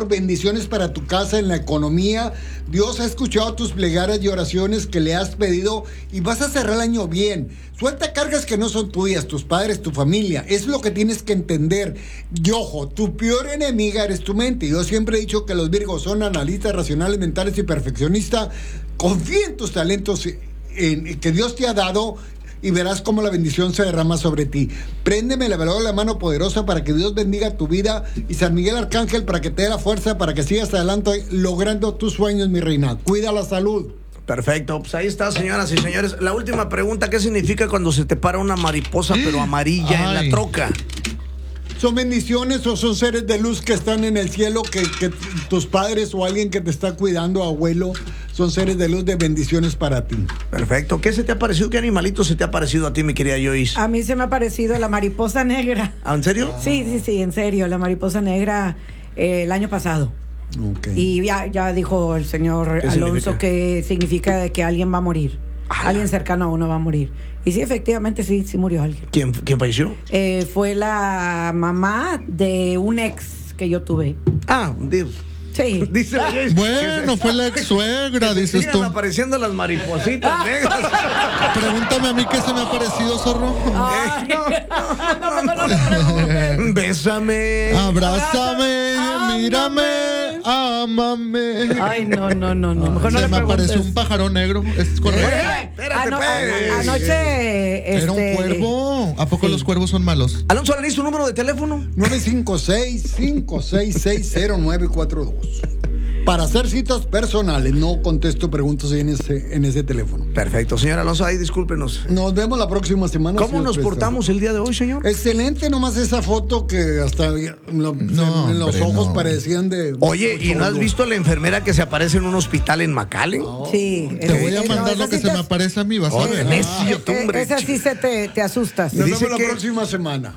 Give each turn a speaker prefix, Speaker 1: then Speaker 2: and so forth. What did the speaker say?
Speaker 1: Señor, bendiciones para tu casa en la economía. Dios ha escuchado tus plegarias y oraciones que le has pedido y vas a cerrar el año bien. Suelta cargas que no son tuyas, tus padres, tu familia. Es lo que tienes que entender. Y ojo, tu peor enemiga eres tu mente. Yo siempre he dicho que los Virgos son analistas, racionales, mentales y perfeccionistas. Confía en tus talentos que Dios te ha dado y verás cómo la bendición se derrama sobre ti. Préndeme la velada de la mano poderosa para que Dios bendiga tu vida y San Miguel Arcángel para que te dé la fuerza para que sigas adelante logrando tus sueños, mi reina. Cuida la salud.
Speaker 2: Perfecto, pues ahí está, señoras y señores. La última pregunta, ¿qué significa cuando se te para una mariposa pero amarilla en la troca?
Speaker 1: ¿Son bendiciones o son seres de luz que están en el cielo, que tus padres o alguien que te está cuidando, abuelo, son seres de luz de bendiciones para ti?
Speaker 2: Perfecto. ¿Qué se te ha parecido? ¿Qué animalito se te ha parecido a ti, mi querida Joyce?
Speaker 3: A mí se me ha parecido la mariposa negra.
Speaker 2: ¿Ah, en serio?
Speaker 3: Sí, en serio, la mariposa negra el año pasado.
Speaker 1: Okay.
Speaker 3: Y ya dijo el señor Alonso que significa que alguien va a morir. Alguien cercano a uno va a morir. Y sí, efectivamente, sí murió alguien.
Speaker 2: ¿Quién falleció?
Speaker 3: Fue la mamá de un ex que yo tuve.
Speaker 2: Ah, Dios.
Speaker 3: Sí.
Speaker 2: Dice la Joyce,
Speaker 4: Bueno, fue la ex suegra, dices
Speaker 2: sigan
Speaker 4: tú.
Speaker 2: apareciendo las maripositas negras.
Speaker 4: Pregúntame a mí qué se me ha parecido, zorro.
Speaker 3: Ay, no.
Speaker 2: Bésame.
Speaker 4: Abrázame, mírame, ámame.
Speaker 3: Ay, no. Mejor no
Speaker 4: Se
Speaker 3: le
Speaker 4: me apareció
Speaker 3: preguntes.
Speaker 4: un pájaro negro, ¿es correcto?
Speaker 2: Espérate, pues.
Speaker 3: Anoche
Speaker 4: Era un cuervo. ¿A poco los cuervos son malos?
Speaker 2: Alonso, ¿le tu número de teléfono?
Speaker 1: 956-566-0942. Para hacer citas personales, no contesto preguntas ahí en ese teléfono.
Speaker 2: Perfecto, señor Alonso, ahí discúlpenos.
Speaker 1: Nos vemos la próxima semana.
Speaker 2: ¿Cómo nos portamos el día de hoy, señor?
Speaker 1: Excelente, nomás esa foto que hasta en los ojos parecían de...
Speaker 2: Oye, ¿y no has visto la enfermera que se aparece en un hospital en McAllen?
Speaker 3: Sí.
Speaker 4: Te voy a mandar lo que se me aparece a mí, vas a ver.
Speaker 2: Necio, tú, hombre.
Speaker 3: Esa sí te asustas.
Speaker 1: Nos
Speaker 2: Dice
Speaker 1: vemos
Speaker 2: que-
Speaker 1: la próxima semana.